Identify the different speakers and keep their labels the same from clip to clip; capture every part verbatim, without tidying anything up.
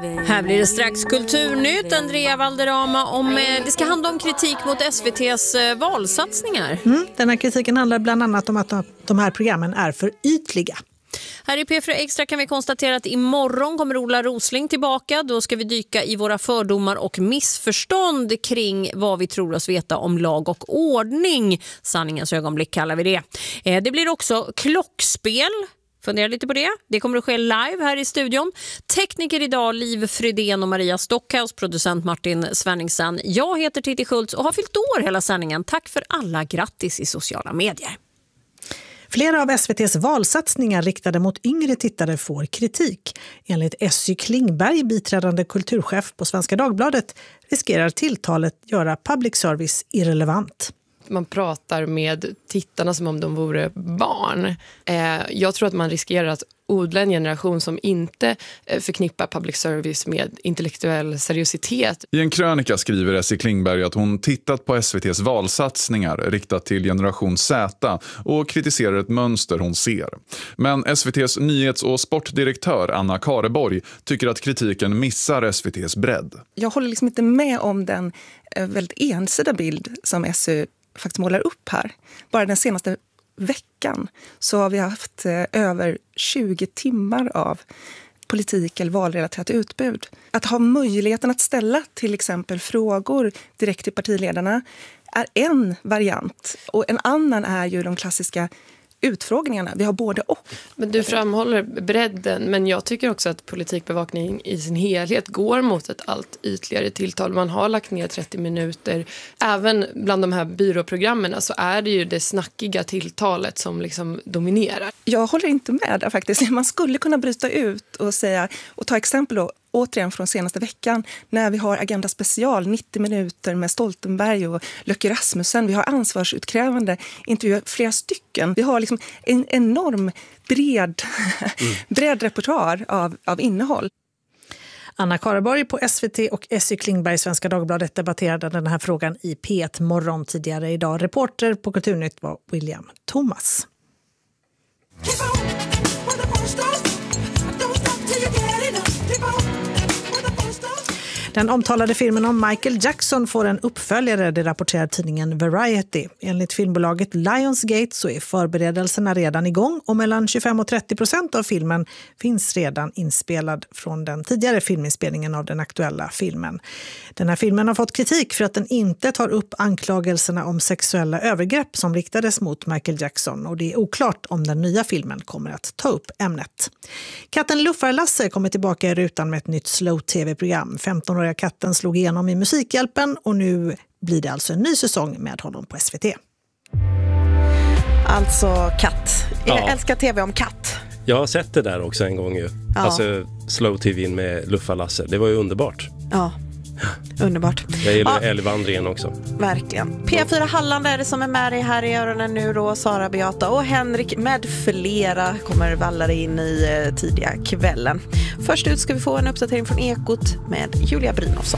Speaker 1: Här blir det strax Kulturnytt. Andrea Valderrama, om det ska handla om kritik mot S V T:s valsatsningar.
Speaker 2: Mm, den här kritiken handlar bland annat om att de här programmen är för ytliga.
Speaker 1: Här i P fyra Extra kan vi konstatera att imorgon kommer Ola Rosling tillbaka. Då ska vi dyka i våra fördomar och missförstånd kring vad vi tror oss veta om lag och ordning. Sanningens ögonblick kallar vi det. Det blir också klockspel. Fundera lite på det. Det kommer att ske live här i studion. Tekniker idag Liv Frydén och Maria Stockhaus, producent Martin Svenningsen. Jag heter Titti Schultz och har fyllt år hela sändningen. Tack för alla grattis i sociala medier.
Speaker 2: Flera av S V T:s valsatsningar riktade mot yngre tittare får kritik. Enligt Essy Klingberg, biträdande kulturchef på Svenska Dagbladet, riskerar tilltalet göra public service irrelevant.
Speaker 3: Man pratar med tittarna som om de vore barn. Jag tror att man riskerar att odla en generation som inte förknippar public service med intellektuell seriositet.
Speaker 4: I en krönika skriver Essy Klingberg att hon tittat på S V T:s valsatsningar riktat till generation Z och kritiserar ett mönster hon ser. Men S V T:s nyhets- och sportdirektör Anna Kareborg tycker att kritiken missar S V T:s bredd. Jag
Speaker 5: håller liksom inte med om den väldigt ensida bild som S V T faktiskt målar upp här. Bara den senaste veckan så har vi haft eh, över tjugo timmar av politik eller valrelaterat utbud. Att ha möjligheten att ställa till exempel frågor direkt till partiledarna är en variant. Och en annan är ju de klassiska utfrågningarna. Vi har både och.
Speaker 3: Men du framhåller bredden, men jag tycker också att politikbevakning i sin helhet går mot ett allt ytligare tilltal. Man har lagt ner trettio minuter. Även bland de här byråprogrammen så är det ju det snackiga tilltalet som liksom dominerar.
Speaker 5: Jag håller inte med där faktiskt. Man skulle kunna bryta ut och säga, och ta exempel då, återigen från senaste veckan när vi har Agenda Special, nittio minuter med Stoltenberg och Löcke Rasmussen. Vi har ansvarsutkrävande intervjuer, flera stycken. Vi har liksom en enorm bred, mm. bred repertoar av, av innehåll.
Speaker 2: Anna Kareborg på S V T och Essy Klingberg Svenska Dagbladet debatterade den här frågan i P ett morgon tidigare idag. Reporter på Kulturnytt var William Thomas. Den omtalade filmen om Michael Jackson får en uppföljare, det rapporterar tidningen Variety. Enligt filmbolaget Lionsgate så är förberedelserna redan igång och mellan tjugofem och trettio procent av filmen finns redan inspelad från den tidigare filminspelningen av den aktuella filmen. Den här filmen har fått kritik för att den inte tar upp anklagelserna om sexuella övergrepp som riktades mot Michael Jackson, och det är oklart om den nya filmen kommer att ta upp ämnet. Katten Luffar-Lasse kommer tillbaka i rutan med ett nytt slow-tv-program. femton katten slog igenom i Musikhjälpen och nu blir det alltså en ny säsong med honom på S V T.
Speaker 6: Alltså katt. Jag
Speaker 7: ja.
Speaker 6: älskar tv om katt.
Speaker 7: Jag har sett det där också en gång ju. Ja. Alltså slow-tv med Luffar-Lasse. Det var ju underbart.
Speaker 6: Ja, underbart.
Speaker 7: Jag gillar
Speaker 6: ja.
Speaker 7: älgvandringen också.
Speaker 6: Verkligen. P fyra Halland är det som är med dig här i öronen nu då. Sara Beata och Henrik med flera kommer vallare in i eh, tidiga kvällen. Först ut ska vi få en uppdatering från Ekot med Julia Brynolfsson.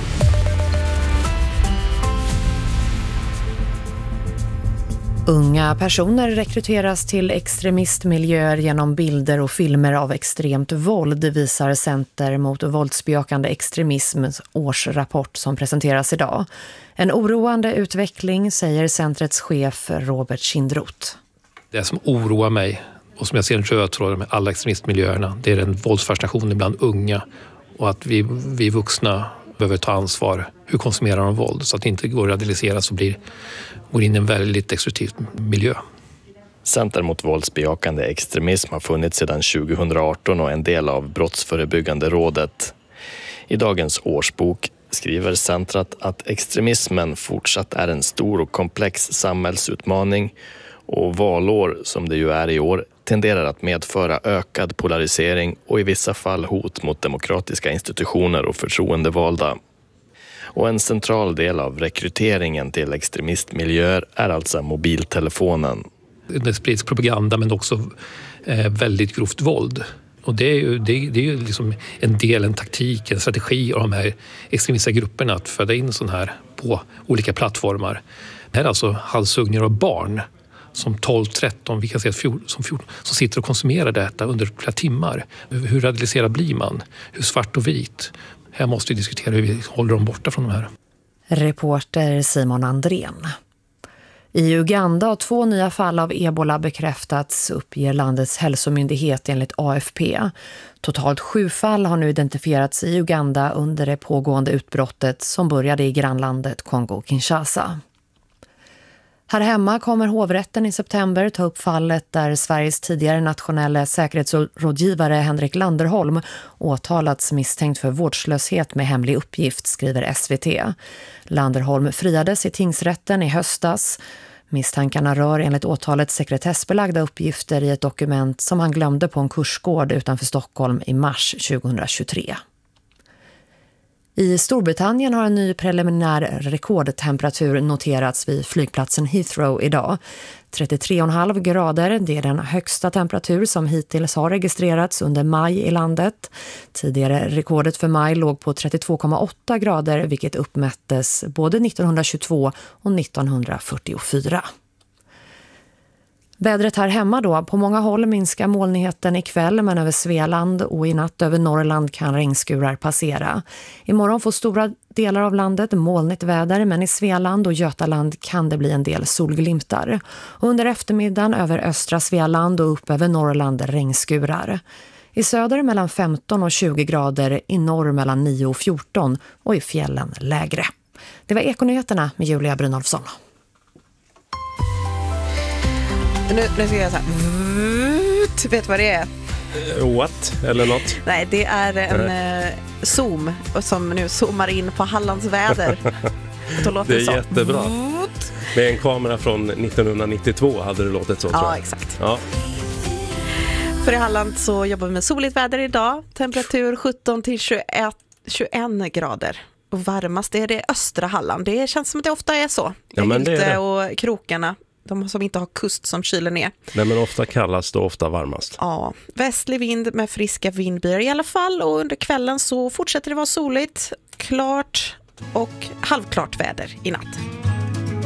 Speaker 8: Unga personer rekryteras till extremistmiljöer genom bilder och filmer av extremt våld, visar Center mot våldsbejakande extremisms årsrapport som presenteras idag. En oroande utveckling, säger centrets chef Robert Kindroth.
Speaker 9: Det som oroar mig och som jag ser en röd tråd med alla extremistmiljöerna, det är den våldsfascinationen bland unga, och att vi, vi vuxna behöver ta ansvar. Hur konsumerar de våld så att det inte går att radikaliseras och blir, går in i en väldigt destruktiv miljö.
Speaker 10: Center mot våldsbejakande extremism har funnits sedan tjugohundraarton och en del av Brottsförebyggande rådet. I dagens årsbok skriver centret att extremismen fortsatt är en stor och komplex samhällsutmaning, och valår som det ju är i år tenderar att medföra ökad polarisering och i vissa fall hot mot demokratiska institutioner och förtroendevalda. Och en central del av rekryteringen till extremistmiljöer är alltså mobiltelefonen.
Speaker 9: Det sprids propaganda men också eh, väldigt grovt våld. Och det är ju, det, det är ju liksom en del, en taktik, en strategi av de här extremistiska grupperna att föda in sån här på olika plattformar. Det här är alltså halshuggningar av barn som tolv tretton, vi kan säga som fjorton, som sitter och konsumerar detta under flera timmar. Hur radikaliserad blir man? Hur svart och vit? Här måste vi diskutera hur vi håller dem borta från de här.
Speaker 8: Reporter Simon Andrén. I Uganda har två nya fall av ebola bekräftats, uppger landets hälsomyndighet enligt A F P. Totalt sju fall har nu identifierats i Uganda under det pågående utbrottet som började i grannlandet Kongo-Kinshasa. Här hemma kommer hovrätten i september ta upp fallet där Sveriges tidigare nationella säkerhetsrådgivare Henrik Landerholm åtalats misstänkt för vårdslöshet med hemlig uppgift, skriver S V T. Landerholm friades i tingsrätten i höstas. Misstankarna rör enligt åtalet sekretessbelagda uppgifter i ett dokument som han glömde på en kursgård utanför Stockholm i mars tjugohundratjugotre. I Storbritannien har en ny preliminär rekordtemperatur noterats vid flygplatsen Heathrow idag. trettiotre komma fem grader, det är den högsta temperatur som hittills har registrerats under maj i landet. Tidigare rekordet för maj låg på trettiotvå komma åtta grader, vilket uppmättes både nittonhundratjugotvå och nittonhundrafyrtiofyra. Vädret här hemma då. På många håll minskar molnigheten ikväll, men över Svealand och i natt över Norrland kan regnskurar passera. Imorgon får stora delar av landet molnigt väder, men i Svealand och Götaland kan det bli en del solglimtar. Och under eftermiddagen över östra Svealand och upp över Norrland regnskurar. I söder mellan femton och tjugo grader, i norr mellan nio och fjorton och i fjällen lägre. Det var Ekonyheterna med Julia Brynolfsson.
Speaker 6: Nu, nu ska jag säga så här. Vet vad det är?
Speaker 7: What? Eller något?
Speaker 6: Nej, det är en eh, zoom som nu zoomar in på Hallands väder.
Speaker 7: Det är så. Jättebra. Med en kamera från nittonhundranittiotvå hade det låtit så,
Speaker 6: ja,
Speaker 7: tror jag.
Speaker 6: Exakt.
Speaker 7: Ja,
Speaker 6: För i Halland så jobbar vi med soligt väder idag. Temperatur sjutton till tjugoett grader. Och varmast är det östra Halland. Det känns som att det ofta är så.
Speaker 7: Ja, men det är det.
Speaker 6: Och krokarna. De som inte har kust som kylen är.
Speaker 7: Nej, men ofta kallast och ofta varmast.
Speaker 6: Ja, västlig vind med friska vindbyar i alla fall. Och under kvällen så fortsätter det vara soligt, klart och halvklart väder i natt.